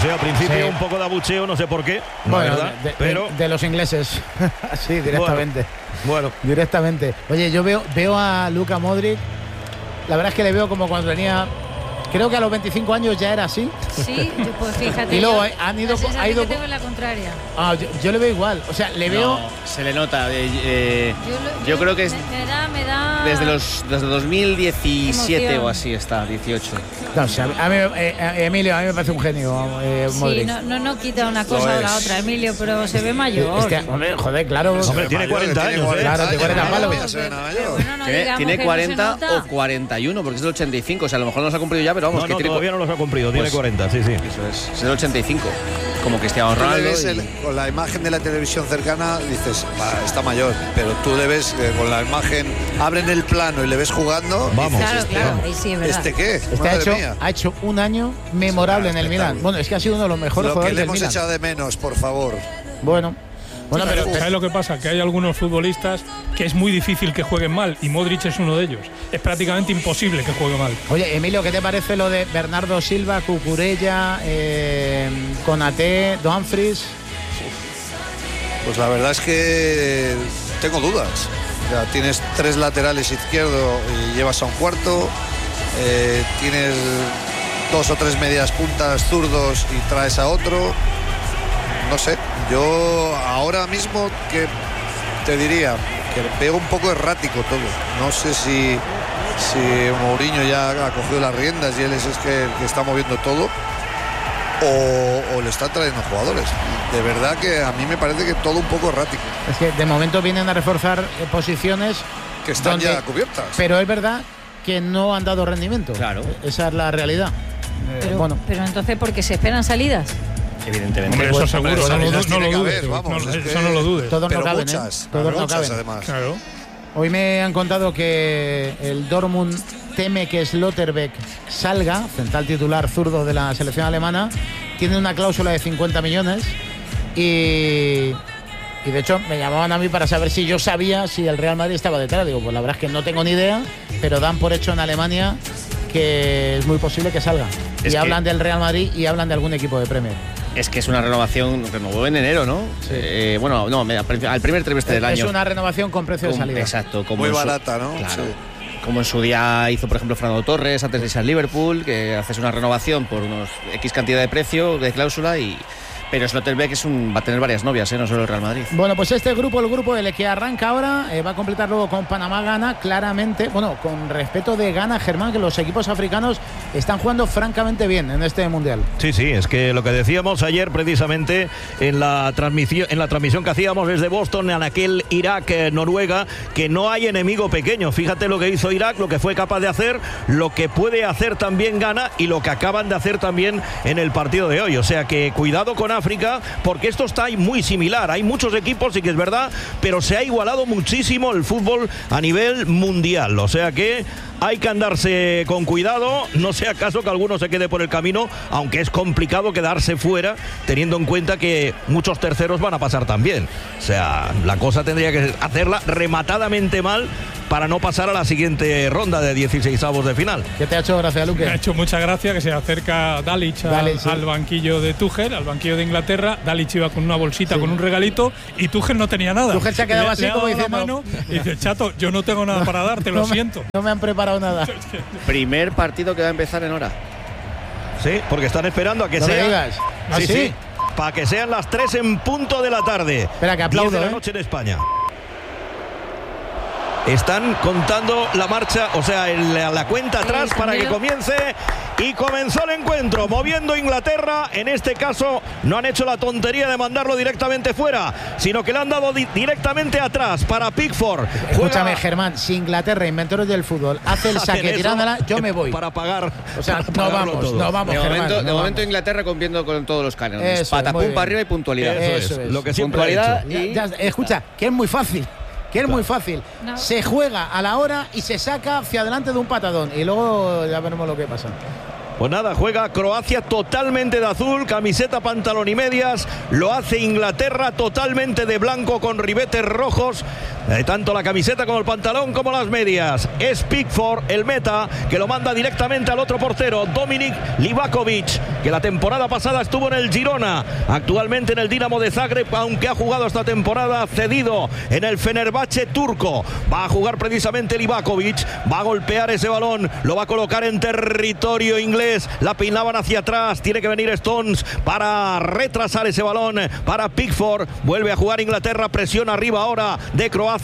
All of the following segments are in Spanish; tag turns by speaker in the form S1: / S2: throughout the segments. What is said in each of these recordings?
S1: Al principio un poco de abucheo, no sé por qué,
S2: bueno,
S1: verdad, pero
S2: de los ingleses. Sí, directamente.
S1: Bueno.
S2: Directamente. Oye, yo veo a Luka Modric. La verdad es que le veo como cuando tenía... Creo que a los 25 años ya era así.
S3: Sí, pues fíjate.
S2: Y luego
S3: ha ido que tengo la contraria.
S2: Yo le veo igual. O sea, le veo...
S4: Se le nota. Yo creo que es...
S3: Me da...
S4: Desde 2017
S3: emoción.
S4: O así está, 18.
S2: No, o sea, Emilio, a mí me parece un genio. Modric.
S3: Sí, no quita una cosa o la otra, Emilio, pero se ve mayor.
S2: Hombre, joder, claro.
S1: Hombre, tiene 40 años,
S2: Claro, tiene 40 palos.
S4: Tiene 40 o 41, porque es del 85. O sea, a lo mejor no los ha cumplido ya, pero vamos.
S1: No, todavía no los ha cumplido, tiene 40, sí.
S4: Eso es del 85. Como Cristiano Ronaldo.
S5: Con la imagen de la televisión cercana dices, está mayor, pero tú le ves con la imagen, abren el plano y le ves jugando.
S1: Vamos.
S5: Dices,
S3: Claro, ahí sí es verdad.
S5: ¿Qué?
S2: Ha hecho un año memorable en el Milan. Bueno, es que ha sido uno de los mejores jugadores del Milan.
S5: Lo que le hemos echado de menos, por favor.
S2: Bueno, pero
S6: ¿sabes lo que pasa? Que hay algunos futbolistas que es muy difícil que jueguen mal y Modric es uno de ellos. Es prácticamente imposible que juegue mal.
S2: Oye, Emilio, ¿qué te parece lo de Bernardo Silva, Cucurella, Konaté, Dumfries?
S5: Pues la verdad es que tengo dudas. O sea, tienes 3 laterales izquierdo y llevas a un cuarto. Tienes 2 o 3 medias puntas zurdos y traes a otro. No sé, yo ahora mismo que te diría que veo un poco errático todo. No sé si Mourinho ya ha cogido las riendas y él es que está moviendo todo o le está trayendo jugadores. De verdad que a mí me parece que todo un poco errático.
S2: Es que de momento vienen a reforzar posiciones
S5: que están ya cubiertas.
S2: Pero es verdad que no han dado rendimiento.
S4: Claro.
S2: Esa es la realidad.
S3: Pero entonces, ¿por qué se esperan salidas?
S4: Evidentemente.
S6: Hombre, eso seguro, no lo dudes. Eso no lo dudes.
S2: Todos no caben,
S5: muchas,
S2: todos no caben.
S5: Además.
S6: Claro.
S2: Hoy me han contado que el Dortmund teme que Schlotterbeck salga, central titular zurdo de la selección alemana. Tiene una cláusula de 50 millones y de hecho me llamaban a mí para saber si yo sabía si el Real Madrid estaba detrás. Digo, pues la verdad es que no tengo ni idea, pero dan por hecho en Alemania que es muy posible que salga. Y hablan del Real Madrid y hablan de algún equipo de Premier.
S4: Es que es una renovación, renovó en enero, ¿no?
S2: Sí.
S4: Al primer trimestre del año.
S2: Es una renovación con precio de salida.
S4: Exacto.
S5: Muy barata, ¿no?
S4: Claro.
S5: Sí.
S4: Como en su día hizo, por ejemplo, Fernando Torres antes de irse al Liverpool, que haces una renovación por unos X cantidad de precio, de cláusula Pero Schlotterbeck va a tener varias novias, no solo el Real Madrid.
S2: Bueno, pues el grupo L que arranca ahora, va a completar luego con Panamá, Ghana, claramente, con respeto de Ghana, Germán, que los equipos africanos están jugando francamente bien en este Mundial.
S1: Sí, es que lo que decíamos ayer precisamente en la transmisión que hacíamos desde Boston, en aquel Irak-Noruega, que no hay enemigo pequeño. Fíjate lo que hizo Irak, lo que fue capaz de hacer, lo que puede hacer también Ghana y lo que acaban de hacer también en el partido de hoy. O sea que cuidado con África, porque esto está muy similar. Hay muchos equipos, sí que es verdad, pero se ha igualado muchísimo el fútbol a nivel mundial. O sea que hay que andarse con cuidado, no sea caso que alguno se quede por el camino, aunque es complicado quedarse fuera, teniendo en cuenta que muchos terceros van a pasar también. O sea, la cosa tendría que hacerla rematadamente mal para no pasar a la siguiente ronda de 16avos de final.
S2: ¿Qué te ha hecho gracia, Luque?
S6: Me ha hecho mucha gracia que se acerca Dalic al banquillo de Tuchel, al banquillo de Inglaterra. Dalic iba con una bolsita, con un regalito, y Tuchel no tenía nada.
S2: Tuchel se ha quedado así como diciendo,
S6: mano, y dice, chato, yo no tengo nada para darte, lo siento.
S2: No me han preparado nada.
S4: Primer partido que va a empezar en hora.
S1: Sí, porque están esperando a que sea.
S2: Me digas.
S1: Sí. Para que sean las 3 en punto de la tarde.
S2: Espera, que aplaudo.
S1: 10 de la noche en España. Están contando la marcha, o sea, la cuenta atrás para que comience. Y comenzó el encuentro, moviendo Inglaterra. En este caso no han hecho la tontería de mandarlo directamente fuera, sino que le han dado directamente atrás para Pickford.
S2: Escúchame, Germán, si Inglaterra, inventores del fútbol, hace el saque tirándola, yo me voy.
S1: Para pagar.
S2: O sea, no vamos, Germán.
S4: De momento Inglaterra cumpliendo con todos los cánones. Patapum para arriba y puntualidad.
S2: Eso es.
S1: Lo que siempre ha hecho.
S2: Escucha, que es muy fácil. Muy fácil. No. Se juega a la hora y se saca hacia adelante de un patadón. Y luego ya veremos lo que pasa.
S1: Pues nada, juega Croacia totalmente de azul, camiseta, pantalón y medias. Lo hace Inglaterra totalmente de blanco con ribetes rojos. Tanto la camiseta como el pantalón como las medias. Es Pickford, el meta, que lo manda directamente al otro portero, Dominik Livakovic, que la temporada pasada estuvo en el Girona, actualmente en el Dinamo de Zagreb, aunque ha jugado esta temporada cedido en el Fenerbahce turco. Va a jugar precisamente Livakovic, va a golpear ese balón, lo va a colocar en territorio inglés. La peinaban hacia atrás, tiene que venir Stones para retrasar ese balón para Pickford. Vuelve a jugar Inglaterra, presión arriba ahora de Croacia.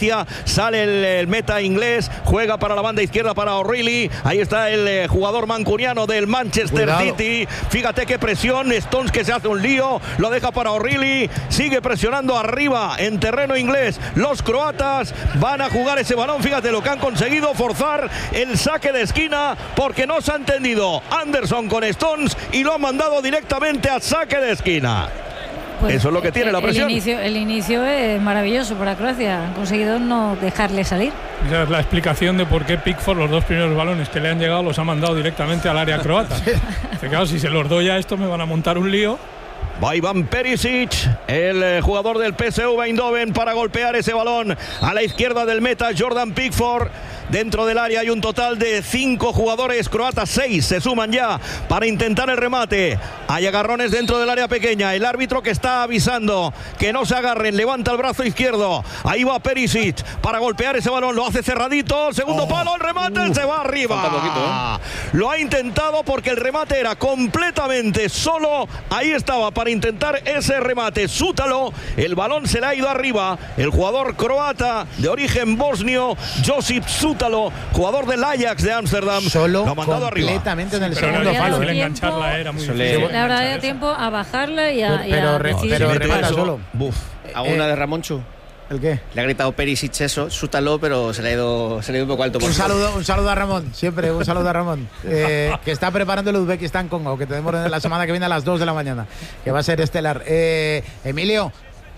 S1: Sale el meta inglés, juega para la banda izquierda para O'Reilly. Ahí está el jugador mancuniano del Manchester City. Fíjate qué presión, Stones que se hace un lío, lo deja para O'Reilly, sigue presionando arriba en terreno inglés. Los croatas van a jugar ese balón, fíjate lo que han conseguido, forzar el saque de esquina porque no se ha entendido Anderson con Stones y lo han mandado directamente a saque de esquina. Pues eso es lo que tiene la presión.
S3: El inicio es maravilloso para Croacia. Han conseguido no dejarle salir.
S6: Esa es la explicación de por qué Pickford, los dos primeros balones que le han llegado, los ha mandado directamente al área croata. Claro, si se los doy a esto me van a montar un lío.
S1: Va Ivan Perisic, el jugador del PSV Eindhoven, para golpear ese balón a la izquierda del meta Jordan Pickford. Dentro del área hay un total de 5 jugadores croatas, 6 se suman ya para intentar el remate. Hay agarrones dentro del área pequeña. El árbitro que está avisando que no se agarren, levanta el brazo izquierdo. Ahí va Perisic para golpear ese balón, lo hace cerradito. Segundo palo, el remate se va arriba. Lo ha intentado porque el remate era completamente solo. Ahí estaba para intentar ese remate Sútalo. El balón se le ha ido arriba. El jugador croata de origen bosnio, Josip Sútalo, jugador del Ajax de Ámsterdam,
S2: solo
S1: lo ha mandado
S2: completamente
S1: arriba.
S2: en el segundo palo.
S6: Engancharla era muy difícil.
S3: Le habrá dado tiempo a bajarla y a
S2: pero remata solo.
S4: ¿A una de Ramonchu?
S2: ¿El qué?
S4: Le ha gritado Perisic eso, Sútalo, pero se le ha ido un poco alto.
S2: Un saludo a Ramón, siempre un saludo a Ramón, que está preparando el Uzbekistán-Congo, que tenemos la semana que viene a las 2 de la mañana, que va a ser estelar. Emilio,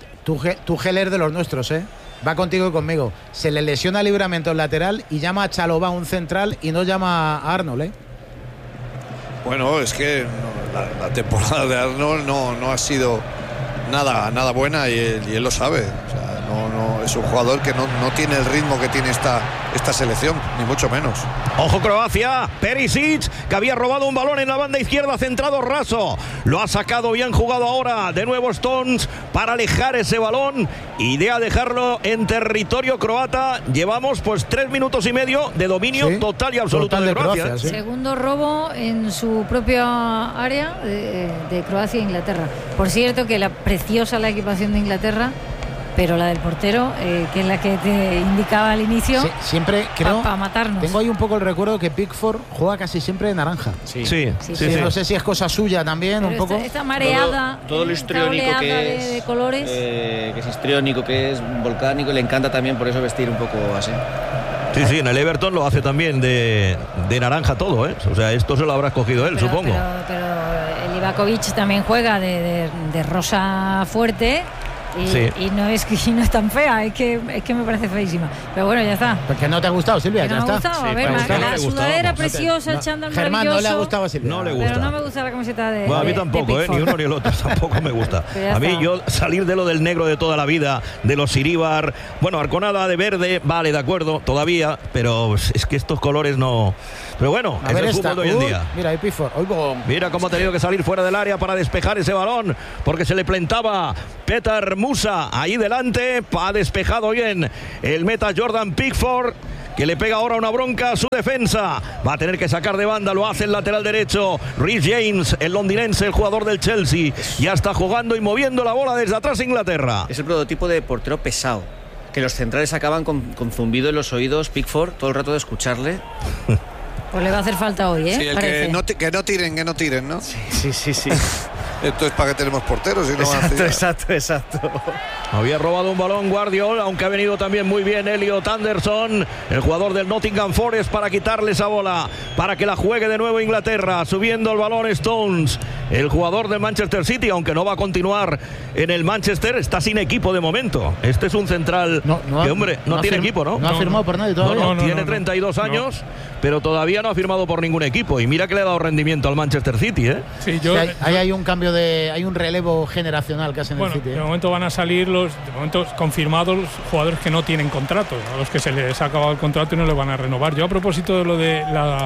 S2: tú Geller de los nuestros, va contigo y conmigo. Se le lesiona Livramento el lateral y llama a Chalobah un central y no llama a Arnold,
S5: Bueno, es que la temporada de Arnold no ha sido nada buena y él lo sabe. O sea, no es un jugador que no tiene el ritmo que tiene esta selección, ni mucho menos.
S1: Ojo Croacia, Perisic, que había robado un balón en la banda izquierda, centrado raso. Lo ha sacado bien jugado ahora. De nuevo Stones para alejar ese balón. Idea dejarlo en territorio croata. Llevamos pues 3 minutos y medio de dominio total y absoluto de Croacia.
S3: Segundo robo en su propia área de Croacia e Inglaterra. Por cierto que preciosa la equipación de Inglaterra, pero la del portero, que es la que te indicaba al inicio,
S2: siempre creo,
S3: para matarnos.
S2: Tengo ahí un poco el recuerdo que Pickford juega casi siempre de naranja.
S1: Sí.
S2: No sé si es cosa suya también, pero un poco.
S3: Esta mareada,
S4: todo lo histriónico que es,
S3: de colores.
S4: Que es histriónico, que es volcánico, le encanta también por eso vestir un poco así.
S1: Sí, en el Everton lo hace también de naranja todo, O sea, esto se lo habrá escogido él, supongo.
S3: Pero el Livakovic también juega de rosa fuerte. Y no es tan fea, es que me parece feísima. Pero bueno, ya está.
S2: Porque no te ha gustado, Silvia, ya está.
S3: A ver, la sudadera preciosa, el chándal maravilloso.
S2: Germán, no le ha gustado a Silvia.
S1: No le gusta.
S3: Pero no me gusta la camiseta de.
S1: Bueno, a mí tampoco, ni uno ni el otro, tampoco me gusta. A mí, yo salir de lo del negro de toda la vida, de los Iríbar, bueno, Arconada de verde, vale, de acuerdo, todavía, pero es que estos colores no. Pero bueno, es el fútbol de hoy en día.
S2: Mira, ahí Pickford.
S1: Mira cómo ha tenido que salir fuera del área para despejar ese balón, porque se le plantaba Petar Musa ahí delante. Ha despejado bien el meta Jordan Pickford, que le pega ahora una bronca a su defensa. Va a tener que sacar de banda, lo hace el lateral derecho Reece James, el londinense, el jugador del Chelsea. Ya está jugando y moviendo la bola desde atrás Inglaterra.
S4: Es el prototipo de portero pesado, que los centrales acaban con zumbido en los oídos. Pickford, todo el rato de escucharle.
S3: Pues le va a hacer falta hoy,
S5: Sí, que no tiren, ¿no?
S4: Sí.
S5: Esto es para que tenemos porteros y no
S4: Exacto.
S1: Había robado un balón Guardiola, aunque ha venido también muy bien Elliot Anderson, el jugador del Nottingham Forest, para quitarle esa bola, para que la juegue de nuevo Inglaterra. Subiendo el balón Stones, el jugador del Manchester City, aunque no va a continuar en el Manchester, está sin equipo de momento. Este es un central que, hombre, no tiene equipo, ¿no?
S2: No ha firmado por nadie todavía.
S1: Tiene 32 años, pero todavía no ha firmado por ningún equipo. Y mira que le ha dado rendimiento al Manchester City, ¿eh?
S6: Sí,
S2: hay un cambio hay un relevo generacional que hacen en el City.
S6: De momento van a salir de momento confirmados los jugadores que no tienen contrato, a los que se les ha acabado el contrato y no le van a renovar. Yo, a propósito de lo de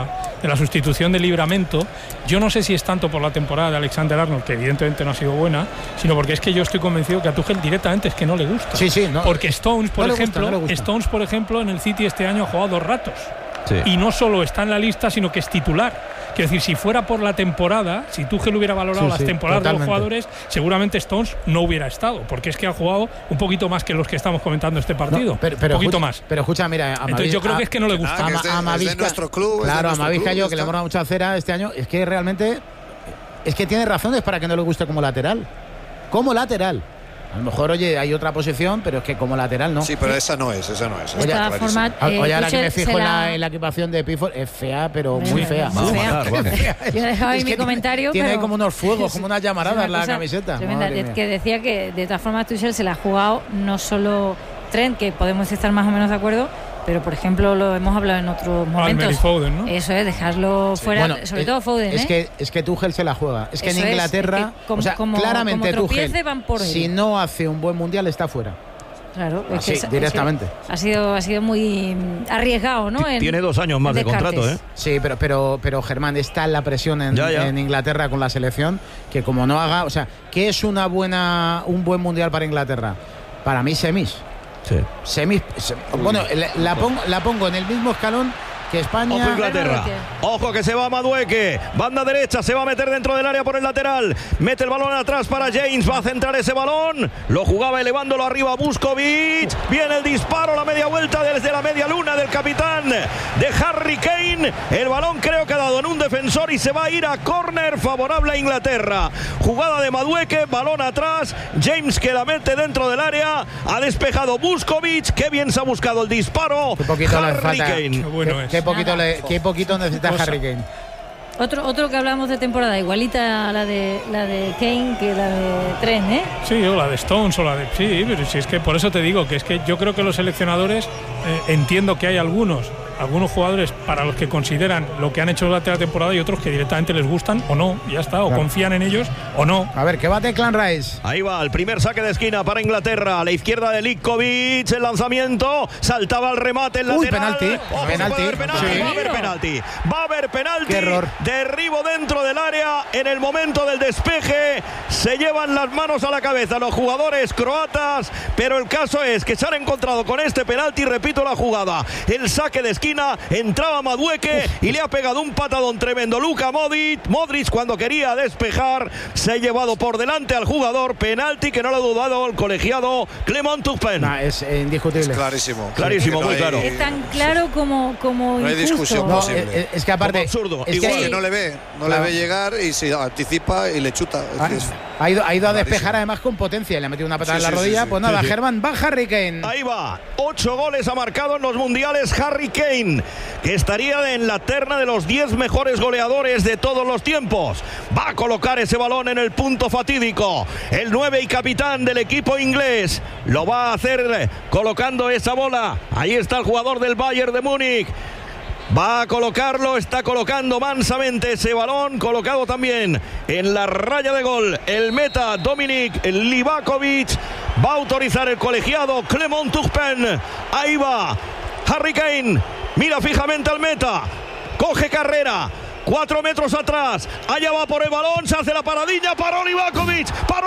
S6: la sustitución de Livramento, yo no sé si es tanto por la temporada de Alexander Arnold, que evidentemente no ha sido buena, sino porque es que yo estoy convencido que a Tuchel directamente es que no le gusta. Porque Stones, por ejemplo, en el City este año ha jugado 2 ratos. Sí. Y no solo está en la lista, sino que es titular. Quiero decir, si fuera por la temporada, si Tuchel hubiera valorado las temporadas de los jugadores, seguramente Stones no hubiera estado, porque es que ha jugado un poquito más que los que estamos comentando este partido. Un poquito más.
S2: Pero escucha, mira,
S6: entonces yo creo que es que no le gusta.
S5: Es de nuestro club.
S2: Claro, a Mavisca yo, que le hemos dado mucha cera este año, es que realmente tiene razones para que no le guste como lateral. Como lateral. A lo mejor, oye, hay otra posición, pero es que como lateral no.
S5: Sí, pero esa no es.
S3: De todas formas,
S2: oye, ahora que me fijo en la equipación de Pickford, es fea, pero muy fea.
S3: Yo he dejado ahí mi comentario.
S2: Tiene como unos fuegos, como unas llamaradas la camiseta.
S3: Tremenda, que decía que de todas formas Tuchel se la ha jugado no solo Trent, que podemos estar más o menos de acuerdo, pero por ejemplo lo hemos hablado en otros momentos.
S6: Foden, ¿no?
S3: Eso es, dejarlo fuera, sobre todo Foden.
S2: Es que Tuchel se la juega. Es que en Inglaterra, claramente Tuchel, si no hace un buen mundial, está fuera.
S3: Claro,
S2: directamente.
S3: Ha sido muy arriesgado, ¿no?
S1: Tiene 2 años más de contrato, ¿eh?
S2: Sí, pero Germán, está la presión en Inglaterra con la selección, que como no haga, ¿qué es un buen mundial para Inglaterra? Para mí, semis. Sí. Bueno, la pongo en el mismo escalón que España.
S1: Ojo Inglaterra. Ojo que se va Madueke. Banda derecha, se va a meter dentro del área por el lateral. Mete el balón atrás para James. Va a centrar ese balón. Lo jugaba elevándolo arriba Buskovich. Viene el disparo, la media vuelta desde la media luna del capitán de Harry Kane. El balón creo que ha dado en un defensor y se va a ir a córner favorable a Inglaterra. Jugada de Madueke, balón atrás. James que la mete dentro del área. Ha despejado Buskovich. Qué bien se ha buscado el disparo.
S2: Qué poquito
S1: Harry Kane.
S6: Qué bueno es.
S2: Qué poquito necesita Harry Kane.
S3: Otro que hablamos de temporada, igualita a la de Kane que la de Trent, ¿eh?
S6: Sí, o la de Stones, o la de... Sí, pero si es que por eso te digo que es que yo creo que los seleccionadores, entiendo que hay algunos jugadores para los que consideran lo que han hecho durante la temporada y otros que directamente les gustan o no, ya está, o confían en ellos o no.
S2: A ver, que va Declan Rice.
S1: Ahí va, el primer saque de esquina para Inglaterra, a la izquierda de Likovic, el lanzamiento, saltaba el remate, el lateral.
S2: Penalti.
S1: Va a haber penalti.
S2: Qué error.
S1: Derribo dentro del área, en el momento del despeje, se llevan las manos a la cabeza los jugadores croatas, pero el caso es que se han encontrado con este penalti, repito la jugada, el saque de esquina, entraba Madueke y le ha pegado un patadón tremendo Luka Modric cuando quería despejar, se ha llevado por delante al jugador, penalti que no lo ha dudado el colegiado Clement Turpin.
S2: Es indiscutible.
S5: Es
S1: clarísimo, muy claro.
S3: Es tan claro como
S5: no hay discusión posible.
S2: Es que aparte
S1: absurdo.
S5: Es que no le ve llegar y se anticipa y le chuta.
S2: Ha ido a despejar además con potencia y le ha metido una patada en la rodilla. Pues nada, Germán, va Harry Kane.
S1: Ahí va, 8 goles ha marcado en los mundiales Harry Kane, que estaría en la terna de los 10 mejores goleadores de todos los tiempos. Va a colocar ese balón en el punto fatídico. El 9 y capitán del equipo inglés lo va a hacer colocando esa bola. Ahí está el jugador del Bayern de Múnich. Va a colocarlo, está colocando mansamente ese balón, colocado también en la raya de gol. El meta Dominik Livakovic. Va a autorizar el colegiado Clement Turpin. Ahí va Harry Kane. Mira fijamente al meta. Coge carrera. 4 metros atrás, allá va por el balón, se hace la paradilla, paró Livakovic,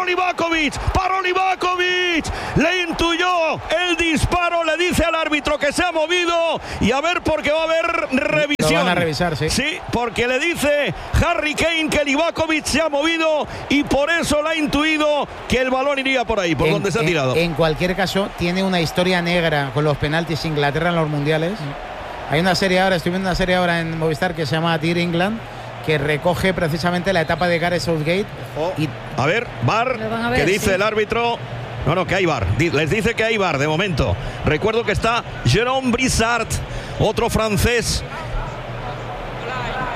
S1: le intuyó el disparo, le dice al árbitro que se ha movido y a ver porque va a haber revisión.
S2: Lo van a revisar, sí.
S1: Sí, porque le dice Harry Kane que Livakovic se ha movido y por eso le ha intuido que el balón iría por ahí, por donde se ha tirado.
S2: En cualquier caso, tiene una historia negra con los penaltis Inglaterra en los mundiales. Hay una serie ahora, estoy viendo una serie ahora en Movistar que se llama Dear England, que recoge precisamente la etapa de Gareth Southgate.
S1: A ver, VAR, ¿qué dice el árbitro? No, que hay VAR. Les dice que hay VAR de momento. Recuerdo que está Jérôme Brissart, otro francés.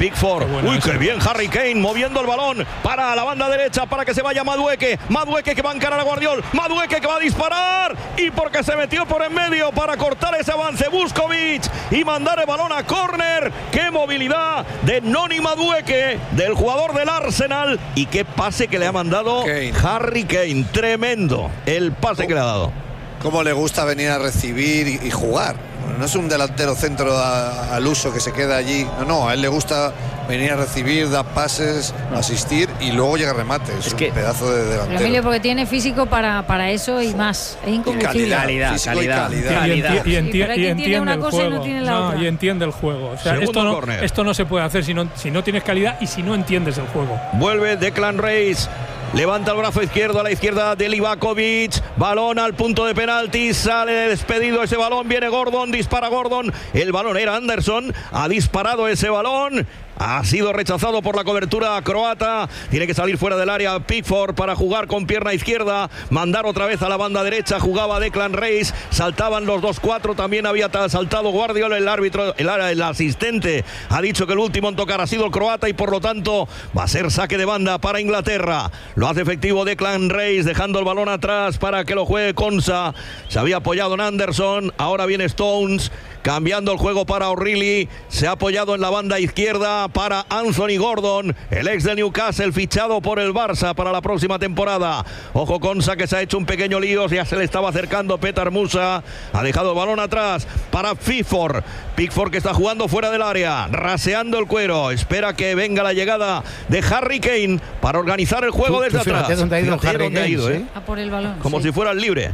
S1: Pickford. Uy, qué bien Harry Kane moviendo el balón para la banda derecha para que se vaya Madueke. Madueke que va a encarar a Guardiol. Madueke que va a disparar. Y porque se metió por en medio para cortar ese avance Vuskovic y mandar el balón a córner. Qué movilidad de Noni Madueke, del jugador del Arsenal. Y qué pase que le ha mandado Harry Kane. Tremendo el pase que le ha dado.
S5: Cómo le gusta venir a recibir y jugar. Bueno, no es un delantero centro al uso que se queda allí. No, a él le gusta venir a recibir, dar pases, asistir y luego llega a remate. Es un pedazo de delantero.
S3: Emilio, porque tiene físico para eso y más. Es incombustible.
S4: Calidad.
S6: Y entiende el juego. Y entiende el juego. O sea, esto no se puede hacer si no tienes calidad y si no entiendes el juego.
S1: Vuelve Declan Rice. Levanta el brazo izquierdo a la izquierda de Livakovic. Balón al punto de penalti. Sale despedido ese balón. Viene Gordon. Dispara Gordon. El balón era Anderson. Ha disparado ese balón. Ha sido rechazado por la cobertura croata. Tiene que salir fuera del área Pickford para jugar con pierna izquierda. Mandar otra vez a la banda derecha. Jugaba Declan Rice. Saltaban los 2-4. También había saltado Guardiola. El árbitro, el asistente ha dicho que el último en tocar ha sido el croata y por lo tanto va a ser saque de banda para Inglaterra. Lo hace efectivo Declan Rice, dejando el balón atrás para que lo juegue Konsa. Se había apoyado en Anderson. Ahora viene Stones. Cambiando el juego para O'Reilly. Se ha apoyado en la banda izquierda para Anthony Gordon, el ex de Newcastle, fichado por el Barça para la próxima temporada. Ojo Konsa, que se ha hecho un pequeño lío. Ya se le estaba acercando Petar Musa. Ha dejado el balón atrás para Pickford. Pickford, que está jugando fuera del área, raseando el cuero. Espera que venga la llegada de Harry Kane para organizar el juego desde atrás.
S2: ¿Dónde ha ido Harry Kane?
S1: ¿Eh?
S3: A por el balón.
S1: Como si fuera el libre.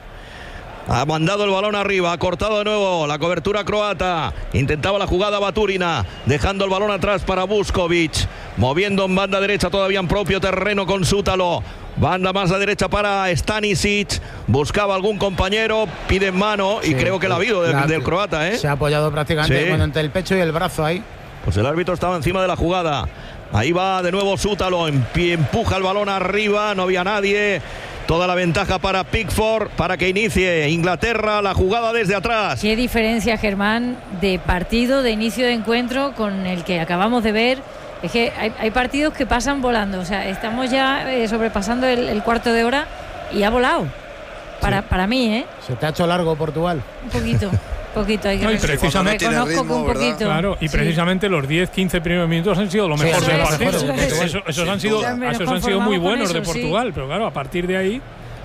S1: Ha mandado el balón arriba, ha cortado de nuevo la cobertura croata. Intentaba la jugada Baturina, dejando el balón atrás para Vuskovic. Moviendo en banda derecha todavía en propio terreno con Sútalo. Banda más a derecha para Stanisic. Buscaba algún compañero, pide en mano y creo que la ha habido del croata.
S2: Se ha apoyado prácticamente entre el pecho y el brazo ahí.
S1: Pues el árbitro estaba encima de la jugada. Ahí va de nuevo Sútalo, empuja el balón arriba, no había nadie. Toda la ventaja para Pickford para que inicie Inglaterra la jugada desde atrás.
S3: Qué diferencia, Germán, de partido, de inicio de encuentro con el que acabamos de ver. Es que hay partidos que pasan volando. O sea, estamos ya sobrepasando el cuarto de hora y ha volado. Para mí, ¿eh?
S2: Se te ha hecho largo Portugal.
S3: Un poquito. Hay que
S6: y precisamente
S3: reconozco que un poquito.
S6: Claro, y precisamente los 10-15 primeros minutos han sido lo mejor del partido. Esos han sido muy buenos de Portugal, pero claro, a partir de ahí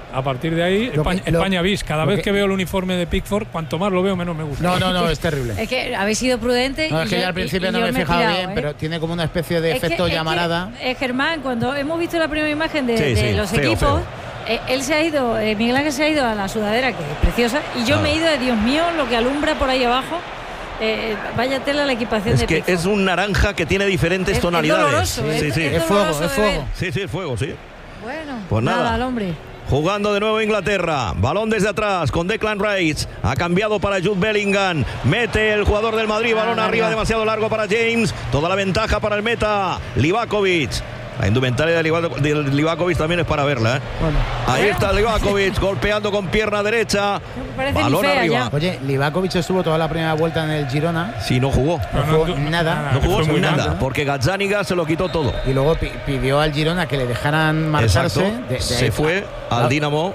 S6: España bis. Cada vez que veo el uniforme de Pickford, cuanto más lo veo, menos me gusta.
S2: No, es terrible.
S3: Es que habéis sido prudentes.
S2: No, es que ya al principio no me he fijado bien, pero tiene como una especie de efecto llamarada.
S3: Germán, cuando hemos visto la primera imagen de los equipos, él se ha ido, Miguel Ángel se ha ido a la sudadera, que es preciosa, y yo me he ido de Dios mío, lo que alumbra por ahí abajo. Vaya tela la equipación de Pickford.
S1: Es un naranja que tiene diferentes tonalidades.
S3: Es doloroso,
S1: es
S2: fuego.
S1: Sí, es fuego, sí.
S3: Bueno,
S1: pues nada
S3: al hombre.
S1: Jugando de nuevo Inglaterra, balón desde atrás con Declan Rice, ha cambiado para Jude Bellingham, mete el jugador del Madrid, balón arriba, demasiado largo para James, toda la ventaja para el meta Livakovic. La indumentaria de Livakovic también es para verla, ¿eh? Ahí está Livakovic golpeando con pierna derecha. Balón arriba.
S2: Oye, Livakovic estuvo toda la primera vuelta en el Girona.
S1: Sí, no jugó.
S2: No jugó nada.
S1: No jugó nada, porque Gazzaniga se lo quitó todo.
S2: Y luego pidió al Girona que le dejaran marcharse.
S1: Se fue al Dinamo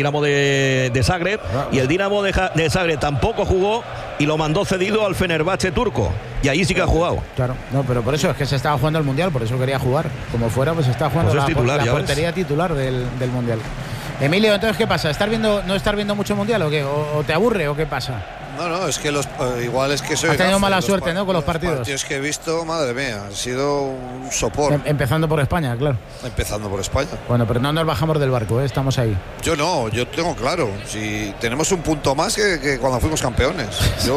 S1: de Zagreb. Y el Dinamo de Zagreb tampoco jugó y lo mandó cedido al Fenerbahce turco. Y ahí sí que ha jugado.
S2: Claro, no, pero por eso es que se estaba jugando el Mundial, por eso quería jugar. Como fuera, pues está jugando
S1: pues la
S2: portería titular del Mundial. Emilio, entonces, ¿qué pasa? ¿No estar viendo mucho Mundial o qué? ¿O te aburre o qué pasa?
S5: No, es que igual es que soy.
S2: Has tenido mala suerte, ¿no? Con los partidos.
S5: Los partidos que he visto, madre mía, ha sido un sopor.
S2: Empezando por España, claro.
S5: Empezando por España.
S2: Bueno, pero no nos bajamos del barco, ¿eh? Estamos ahí.
S5: Yo tengo claro. Si tenemos un punto más que cuando fuimos campeones.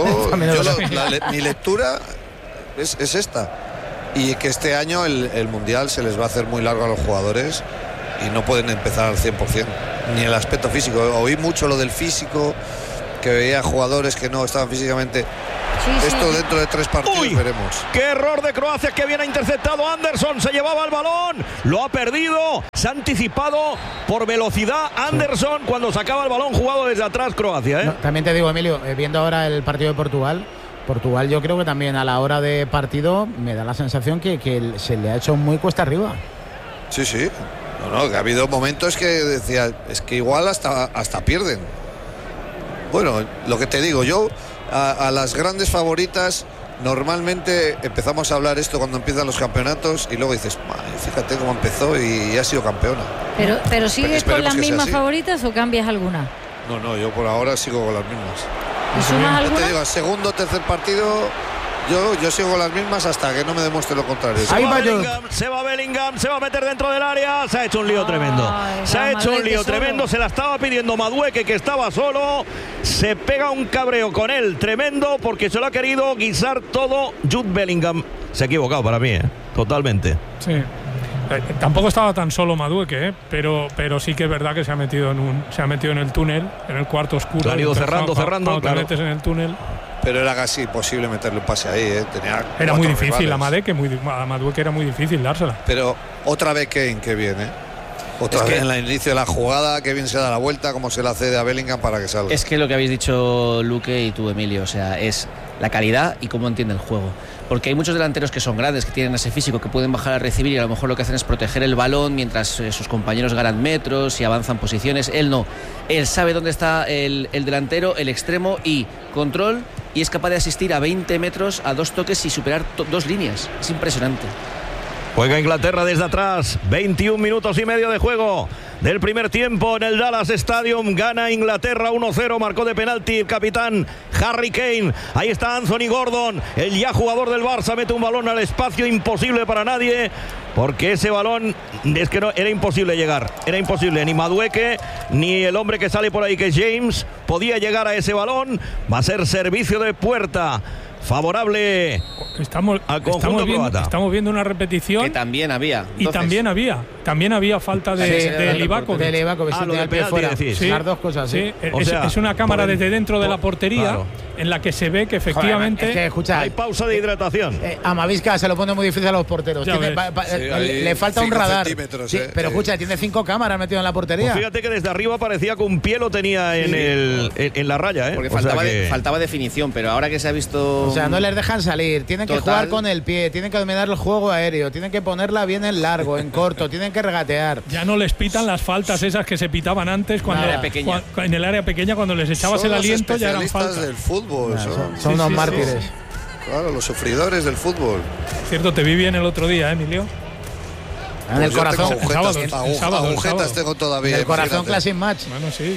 S5: Mi lectura es esta. Y que este año el Mundial se les va a hacer muy largo a los jugadores y no pueden empezar al 100%. Ni el aspecto físico. Oí mucho lo del físico, que veía jugadores que no estaban físicamente. Esto dentro de 3 partidos veremos.
S1: ¡Qué error de Croacia, que viene interceptado Anderson! Se llevaba el balón, lo ha perdido, se ha anticipado por velocidad Anderson cuando sacaba el balón jugado desde atrás Croacia, ¿eh?
S2: No, también te digo, Emilio, viendo ahora el partido de Portugal, Portugal yo creo que también a la hora de partido me da la sensación que se le ha hecho muy cuesta arriba.
S5: Sí, que ha habido momentos que decía, es que igual hasta pierden. Bueno, lo que te digo, yo a las grandes favoritas normalmente empezamos a hablar esto cuando empiezan los campeonatos y luego dices, fíjate cómo empezó y ha sido campeona.
S3: Pero ¿sigues con las mismas
S5: así.
S3: favoritas o cambias alguna?
S5: No, yo por ahora sigo con las mismas.
S3: ¿Y sumas alguna?
S5: Yo te digo, segundo, tercer partido, yo sigo con las mismas hasta que no me demuestre lo contrario.
S1: Se va Bellingham, se va a meter dentro del área, se ha hecho un lío tremendo. Se la estaba pidiendo Madueque, que estaba solo, se pega un cabreo con él tremendo porque se lo ha querido guisar todo Jude Bellingham. Se ha equivocado para mí, totalmente.
S6: Sí. Tampoco estaba tan solo Madueque, pero sí que es verdad que se ha metido en el túnel, en el cuarto oscuro.
S1: Lo han ido cerrando,
S6: cuando
S1: claro.
S6: te metes en el túnel.
S5: Pero era casi imposible meterle un pase ahí,
S6: Era muy difícil, a Madueque era muy difícil dársela.
S5: Pero otra vez Kane, que viene. Otra vez en el inicio de la jugada, que bien se da la vuelta, como se la cede a Bellingham para que salga.
S4: Es que lo que habéis dicho Luque y tú, Emilio, o sea, es la calidad y cómo entiende el juego. Porque hay muchos delanteros que son grandes, que tienen ese físico, que pueden bajar a recibir y a lo mejor lo que hacen es proteger el balón mientras sus compañeros ganan metros y avanzan posiciones. Él no. Él sabe dónde está el delantero, el extremo y control, y es capaz de asistir a 20 metros a 2 toques y superar 2 líneas. Es impresionante.
S1: Juega Inglaterra desde atrás, 21 minutos y medio de juego del primer tiempo en el Dallas Stadium. Gana Inglaterra 1-0, marcó de penalti el capitán Harry Kane. Ahí está Anthony Gordon, el ya jugador del Barça, mete un balón al espacio imposible para nadie, porque ese balón es que no, era imposible llegar, era imposible, ni Madueque ni el hombre que sale por ahí, que es James, podía llegar a ese balón. Va a ser servicio de puerta favorable al conjunto croata.
S6: Estamos viendo una repetición.
S4: Que también había.
S6: Y también había falta de Livakovic.
S2: De Livakovic,
S1: lo del penalti,
S2: sí. Las dos cosas, sí.
S6: O sea, es una cámara desde dentro de la portería, claro, en la que se ve que efectivamente
S2: es que, escucha,
S1: hay pausa de hidratación.
S2: A Mavisca se lo pone muy difícil a los porteros. Le falta un radar. Pero escucha, tiene 5 cámaras metidas en la portería.
S1: Pues fíjate que desde arriba parecía que un pie lo tenía en la raya,
S4: porque faltaba definición, pero ahora que se ha visto.
S2: O sea, no les dejan salir, tienen que jugar con el pie, tienen que dominar el juego aéreo, tienen que ponerla bien en largo, en corto, tienen que regatear.
S6: Ya no les pitan las faltas esas que se pitaban antes cuando en el área pequeña, cuando les echabas el aliento ya eran faltas.
S5: Del fútbol,
S2: son unos mártires.
S5: Sí. Claro, los sufridores del fútbol.
S6: Cierto, te vi bien el otro día, Emilio.
S2: En el corazón.
S5: Agujetas tengo todavía.
S2: En el corazón Classic Match.
S6: Bueno, sí.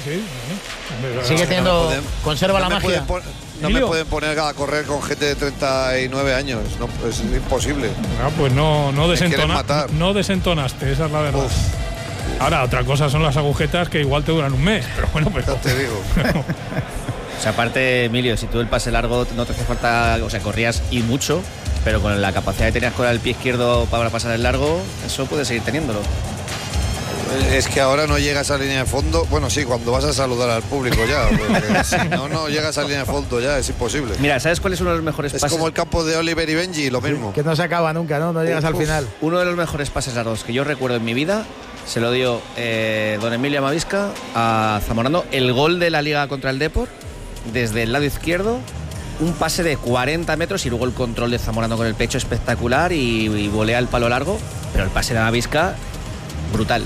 S2: Sigue teniendo. Conserva la magia.
S5: No me pueden poner a correr con gente de 39 años. No, es imposible.
S6: Pues no desentonaste, esa es la verdad. Ahora, otra cosa son las agujetas que igual te duran un mes. Pero bueno,
S5: ya te digo.
S4: O sea, aparte, Emilio, si tú el pase largo no te hace falta, o sea, corrías y mucho, pero con la capacidad que tenías con el pie izquierdo para pasar el largo, eso puedes seguir teniéndolo.
S5: Es que ahora no llega a esa línea de fondo. Bueno, sí, cuando vas a saludar al público ya. Si no llega a esa línea de fondo ya, es imposible.
S4: Mira, ¿sabes cuál es uno de los mejores pases?
S5: Es como el campo de Oliver y Benji, lo mismo.
S2: Que no se acaba nunca, ¿no? No llegas al final.
S4: Uno de los mejores pases largos que yo recuerdo en mi vida se lo dio don Emilio Amavisca a Zamorano. El gol de la Liga contra el Depor, desde el lado izquierdo, un pase de 40 metros y luego el control de Zamorano con el pecho espectacular y volea el palo largo. Pero el pase de Amavisca, brutal.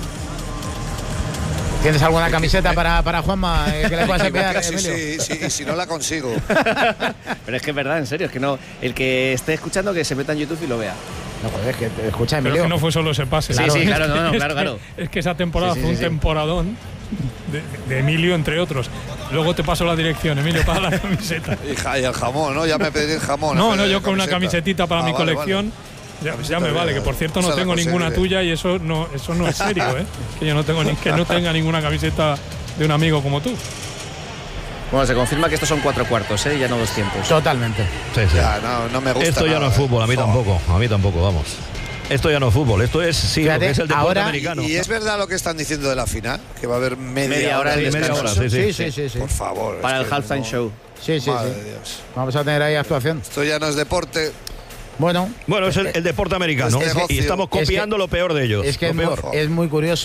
S2: ¿Tienes alguna camiseta para Juanma que le puedas enviar, Emilio?
S5: Sí, si no la consigo.
S4: Pero es que es verdad, en serio, es que no. El que esté escuchando que se meta en YouTube y lo vea.
S2: No, joder, es que escucha, Emilio.
S6: Pero es que no fue solo ese pase.
S4: Sí, claro, claro.
S6: Es que esa temporada fue un temporadón de Emilio, entre otros. Luego te paso la dirección, Emilio, para la camiseta.
S5: Y el jamón, ¿no? Ya me pedí el jamón.
S6: No, yo con una camisetita para mi colección. Vale. Ya me vale, que por cierto no tengo ninguna tuya y eso no es serio, ¿eh? Que yo no tenga ninguna camiseta de un amigo como tú.
S4: Bueno, se confirma que estos son 4 cuartos, ¿eh? Ya no 200.
S2: Totalmente.
S1: Sí.
S5: Ya, no me gusta.
S1: Esto ya no es fútbol, a mí tampoco, vamos. Esto ya no es fútbol, esto es lo que es el deporte americano.
S5: Y es verdad lo que están diciendo de la final, que va a haber media hora
S1: de descanso.
S2: Sí.
S5: Por favor.
S4: Para el halftime show.
S2: Sí.
S5: Dios.
S2: Vamos a tener ahí actuación.
S5: Esto ya no es deporte.
S2: Bueno,
S1: es el deporte americano y estamos copiando lo peor de ellos.
S2: Es que es muy curioso.